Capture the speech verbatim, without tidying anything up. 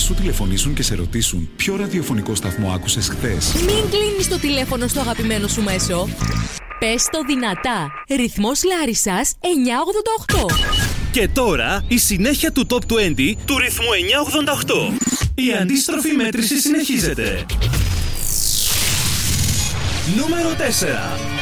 σου τηλεφωνήσουν και σε ρωτήσουν ποιο ραδιοφωνικό σταθμό άκουσες χθες. Μην κλείνεις το τηλέφωνο στο αγαπημένο σου μέσο. Πες το δυνατά. Ρυθμός Λάρισσας εννιακόσια ογδόντα οκτώ. Και τώρα η συνέχεια του Top είκοσι του ρυθμού εννιακόσια ογδόντα οκτώ. Η αντίστροφη μέτρηση συνεχίζεται. Νούμερο τέσσερα.